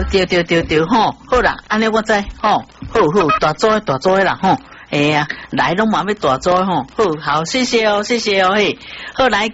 对吼，好啦，安尼我知吼，好大做的啦吼，哎呀，来拢嘛要大做吼，好，谢谢哦嘿，好来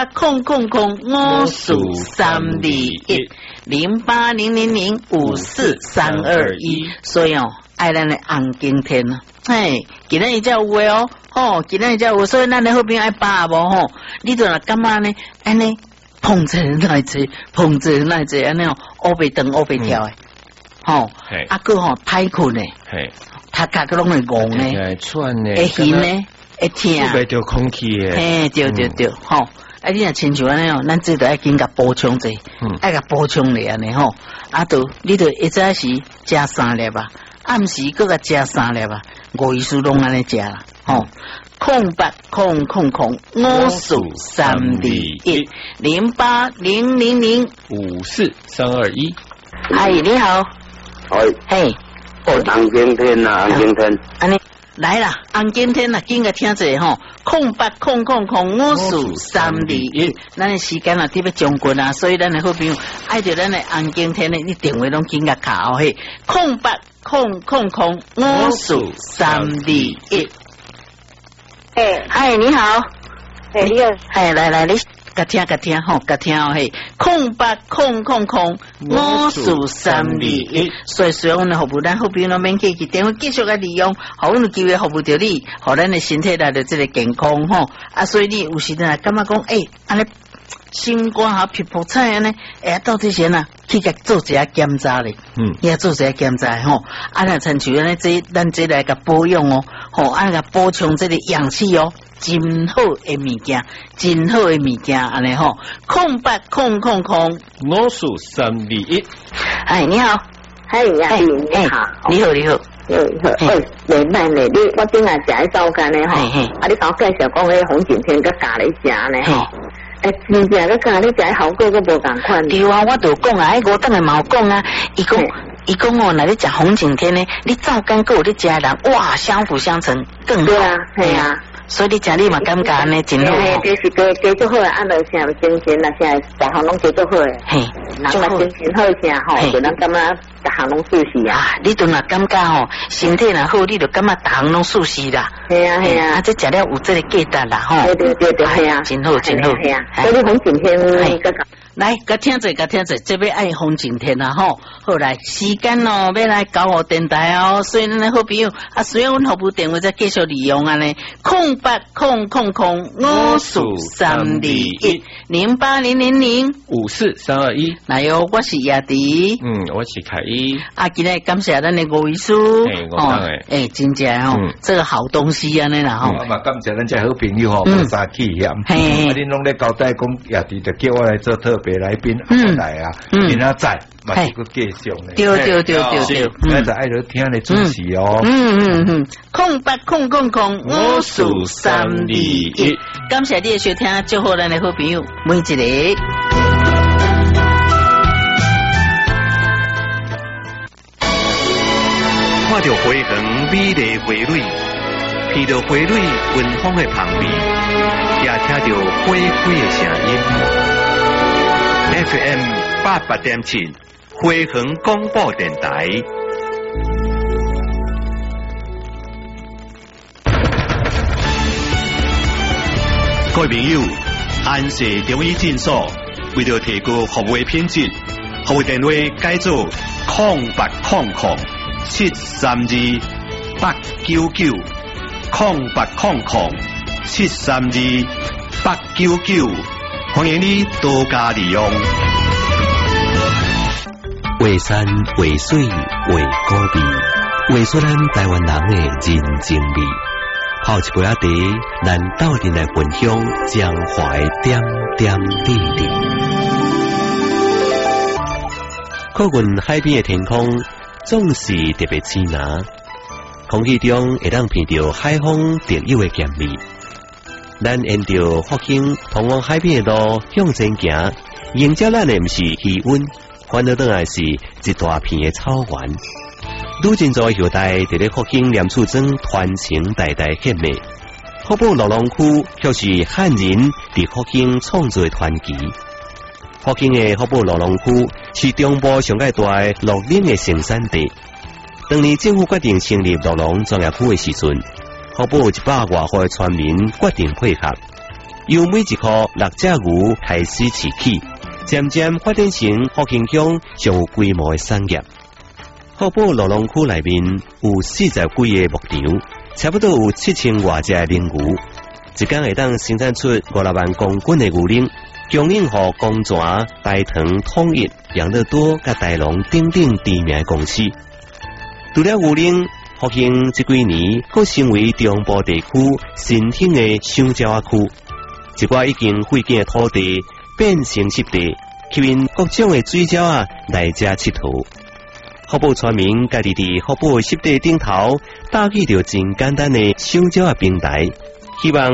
08000543210800054321，所以哦，爱咱的红景天啊，嘿，今日才有哦，今日才有，所以咱的好朋友爱把握吼，你就若感觉呢，安尼。碰着那只，安尼哦，乌白长乌白跳诶，吼，啊个吼太困诶，他家个拢会戆呢， 喘呢， 会晕呢，会痛， 袂着空气诶， 对，吼，啊你若亲像安尼哦，咱这都爱紧甲补充者，爱甲补充咧安尼吼，啊都你都一早时食3粒吧，暗时搁甲食3粒吧，5医师拢安尼食啦，吼。 08000543210800054321。 哎，你好，嘿， 红景天啊，红景天， 安尼来啦，红景天啊，紧个听者吼，0800054321，咱的时间啊，特别将军啊，所以咱的好朋友爱着咱的红景天呢，你电话拢紧个卡哦嘿，0800054321。嗨，你好， 你好， 来，你甲听吼，甲听哦嘿，0800054321，所以我们服务咱后边那免客气，电话继续来利用，好，我们机会服务到你，好，咱的身体来的这个健康吼，啊，所以你有时呢，感觉讲，安尼心肝和皮肤菜安尼，到底是哪去甲做一下检查咧？要做一下检查吼，啊，那亲像安尼咱这来甲保养哦，吼，啊，甲补充这个氧气哦，真好的物件，安尼吼，0800054321。哎，你好， 嗨，你好， 你好。 袂歹咧，我今日食迄早餐咧吼，啊，你甲我介绍讲迄红景天甲咖喱食呢吼。真正个咖喱食效果个无共款。 对啊，我就讲啊，我等下嘛有讲啊，伊讲哦，若你食红景天呢，你照干够你食的人，哇，相辅相成，更好。 对啊，系啊。 所以你食你嘛感觉安尼真好。 就是加足好啊，按落啥精神啊，啥逐项拢加足好诶。嘿，人嘛精神好啥吼，就咱感觉逐项拢舒适啊。 你都若感觉吼，身体若好，你就感觉逐项拢舒适啦。 系啊， 啊，这食了有这个价值啦吼。 对，系啊， 真好。 系啊，所以红景天来，甲听者，这边爱红景天啊吼。好来，时间哦，要来交互电台哦，所以咱的好朋友啊，虽然阮服务电话再继续利用安尼 0800054321。 来哟，我是亚迪， 我是凯伊。 啊，今日感谢咱的吴医师，真正哦，这个好东西啊，那啦吼。 我嘛感谢咱这好朋友吼，无啥气嫌。恁拢咧交代讲亚迪就叫我来做特别来宾，来啊，今仔载。嘛是个继续呢， 对， 咱就爱着听你主持哦。 0800054321，感谢你的收听，祝福咱的好朋友每一个。 看着花园美丽花蕊，闻着花蕊芬芳的香味，也听着花开的声音。FM88.7。花园广播电台，各位朋友，安氏中医诊所为了提高服务品质，服务电话改做0800-732-899，0800-732-899，欢迎你多加利用。 画山画水画古味，画出咱台湾人的人情味。泡一杯仔茶，咱斗阵来分享江淮点点滴滴。靠近海边的天空总是特别清凉，空气中会当闻到海风特有的咸味。咱沿着福兴通往海边的路向前行，迎接咱的不是气温。反而倒来是一大片的草原，愈真多后代伫咧福兴念厝庄传承代代献媚。福宝乐龙区却是汉人伫福兴创造的传奇。 福建的福宝罗龙区是中部上界大的鹿奶的生产地。当年政府决定成立鹿龙专业区的时阵，福宝100外户的村民决定配合，由每一颗6只牛开始饲起，渐渐发展成福建乡上有规模的产业。福宝鹿龙区内面有40几个牧场，差不多有7000外只的奶牛，一天会当生产出5-6万公斤的牛奶，供应给公泉、大唐、统一、养乐多、甲大龙等等知名的公司。除了牛奶，福建这几年佫成为中部地区新兴的香蕉区，一寡已经废弃的土地变成湿地，吸引各种的水鸟来遮佚佗。福宝村民家己伫福宝湿地顶头搭起着真简单的香蕉平台，希望